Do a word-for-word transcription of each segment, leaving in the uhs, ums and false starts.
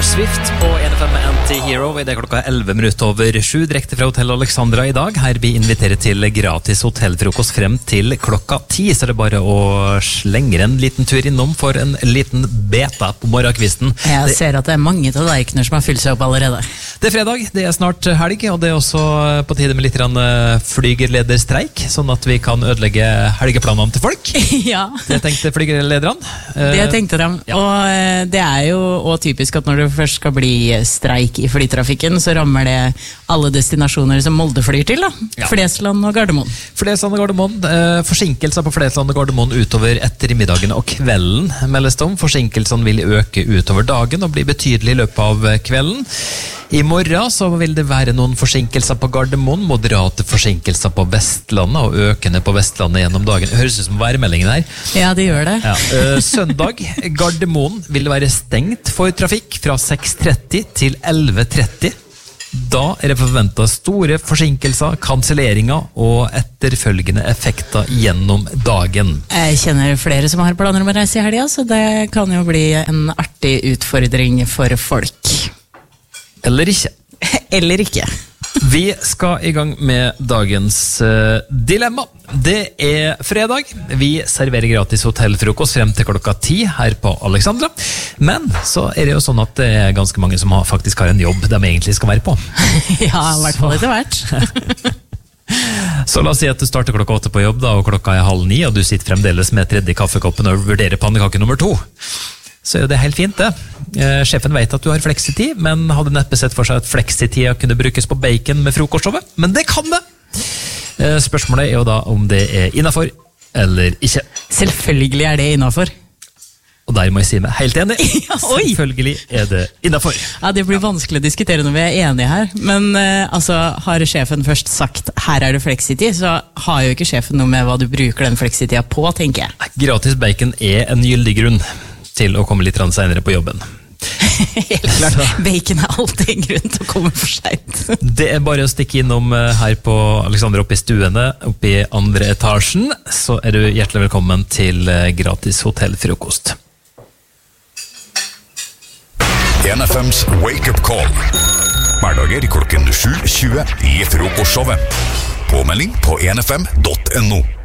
Swift på N F M Anti-Hero. I det klokka elleve minutter over sju, direkte fra Hotell Alexandra i dag. Her vi inviterer til gratis hotellfrokost frem til klokka ti, så det er bare å slenge en liten tur innom for en liten beta på morgenkvisten. Jeg ser at det er mange tallerkener som har fylt seg opp allerede. Det er fredag, det er snart helg, og det er også på tide med litt flygerlederstreik, sånn at vi kan ødelegge helgeplanene til folk. Ja. Det tenkte flygerlederne. Det tenkte de, ja. Og det er jo også typisk at når det først skal bli streik i flytrafikken, så rammer det alle destinasjoner som Molde flyr til, da. Ja. Flesland og Gardermoen. Flesland og Gardermoen. Eh, forsinkelser på Flesland og Gardermoen utover ettermiddagen og kvelden, meldes det om. Forsinkelsene vil øke utover dagen og bli betydelig i løpet av kvelden. I morgen så vil det være noen forsinkelser på Gardermoen, moderate forsinkelser på Vestlandet og økende på Vestlandet gjennom dagen. Det høres ut som værmeldingen her. Ja, det gjør det. Ja. Eh, søndag, Gardermoen vil være stengt for trafikk fra seks tretti til elleve tretti. Da er det forventet store forsinkelser, kanselleringer og etterfølgende effekter gjennom dagen. Jeg kjenner flere som har planer om å reise i helga, så det kan jo bli en artig utfordring for folk. Eller ikke. Eller ikke. Vi skal i gang med dagens uh, dilemma. Det er fredag. Vi serverer gratis hotellfrokost frem til klokka ti her på Alexandra. Men så er det jo sånn at det er ganske mange som har, faktisk har en jobb de egentlig skal være på. Ja, i hvert fall etter hvert. Så la oss si at du starter klokka åtte på jobb, da, og klokka er halv ni, og du sitter fremdeles med tredje kaffekoppen og vurderer pannekake nummer to. Så er det helt fint det. Eh, sjefen vet at du har fleksitid, men hadde neppe sett for seg at fleksitida kunne brukes på bacon med frokostshowet. Men det kan det! Eh, spørsmålet er jo da om det er innenfor eller ikke. Selvfølgelig er det innenfor. Og der må jeg si meg helt enig. Ja, oi! Selvfølgelig er det innenfor. Ja, det blir vanskelig å diskutere når vi er enige her. Men eh, altså, har sjefen først sagt her er det fleksitid, så har jo ikke sjefen noe med hva du bruker den fleksitida på, tenker jeg. Gratis bacon er en gyldig grunn til å komme litt senere på jobben. Helt klart. Bacon er alltid en grunn til å komme for sent. Det er bare å stikke innom her på Alexander oppe i stuene, oppe i andre etasjen, så er du hjertelig velkommen til gratis hotellfrokost. N F M's Wake Up Call. Hverdager klokken sju tjue i frokostshowet. Påmelding på n f m punktum n o.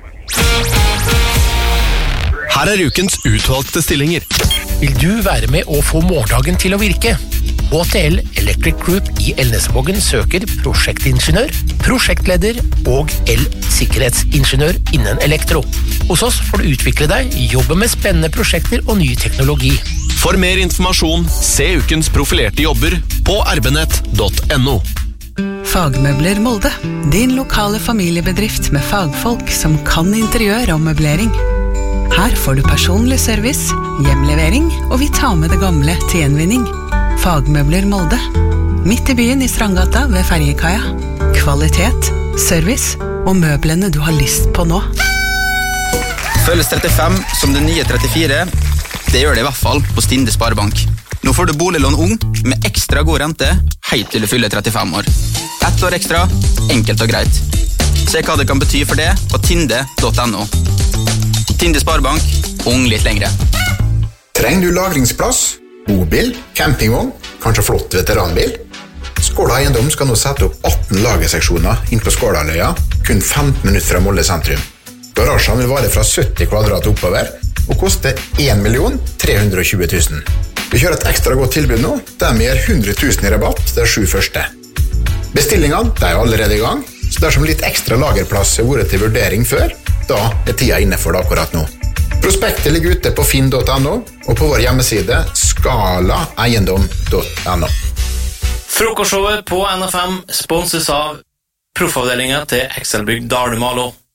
Her er ukens utvalgte stillinger. Vil du være med å få morgendagen til å virke? H T L Electric Group i Elnesvågen søker prosjektingeniør, prosjektleder og el-sikkerhetsingeniør innen elektro. Hos oss får du utvikle deg, jobbe med spennende prosjekter og ny teknologi. For mer informasjon, se ukens profilerte jobber på erbenett punktum n o. Fagmøbler Molde, din lokale familiebedrift med fagfolk som kan interiør og møblering. Her får du personlig service, hjemlevering, og vi tar med det gamle til gjenvinning. Fagmøbler Molde. Midt i byen i Strandgata ved Ferjekaia. Kvalitet, service og møblene du har lyst på nå. Føles trettifem som det nye trettifire. Det gjør det i hvert fall på Stinde Sparebank. Nå får du boliglån ung med ekstra god rente helt til du fyller trettifem år. Ett år ekstra, enkelt og greit. Se hva det kan bety for det på tinde punktum n o. Tinde Sparebank, ung litt lengre. Trenger du lagringsplass, bobil, campingvogn, kanskje flott veteranbil? Skåla Eiendom skal nå sette opp atten lagerseksjoner inn på Skålaløya, kun femten minutter fra Molde sentrum. Garasjen vil vare fra sytti kvadrat oppover, og koste en million tre hundre og tjue tusen. Vi kjører et ekstra godt tilbud nå, der vi gir hundre tusen i rabatt de sju første. Bestillingene de er allerede i gang, så dersom litt ekstra lagerplass har vært til vurdering før, da er tida inne for det akkurat nå. Prospektet ligger ute på finn punktum n o og på vår hjemmeside skala eiendom punktum n o. Frokostshowet på N F M sponses av proffavdelingen til Excelbygg Dalumalo.